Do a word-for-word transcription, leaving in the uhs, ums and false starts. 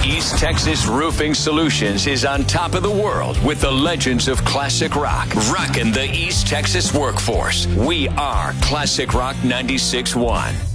East Texas Roofing Solutions is on top of the world with the legends of classic rock, rocking the East Texas workforce. We are Classic Rock ninety-six point one.